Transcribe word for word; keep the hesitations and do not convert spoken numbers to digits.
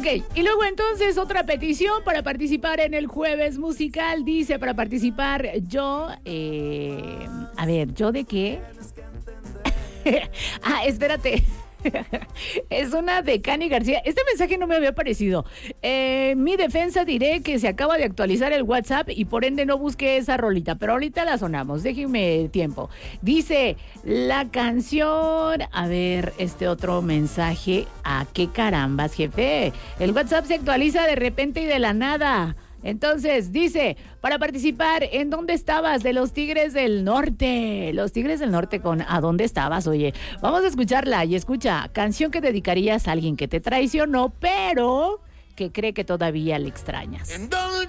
Ok, y luego entonces otra petición para participar en el Jueves Musical. Dice, para participar yo, eh, a ver, ¿yo de qué? ah, espérate. Es una de Cani García. Este mensaje no me había aparecido. Eh, mi defensa diré que se acaba de actualizar el WhatsApp y por ende no busqué esa rolita, pero ahorita la sonamos, déjenme tiempo. Dice, la canción, a ver, este otro mensaje, ¿a qué carambas, jefe? El WhatsApp se actualiza de repente y de la nada. Entonces, dice, para participar, ¿en dónde estabas? De los Tigres del Norte. Los Tigres del Norte con ¿a dónde estabas? Oye, vamos a escucharla y escucha, canción que dedicarías a alguien que te traicionó, pero que cree que todavía le extrañas. ¿En dónde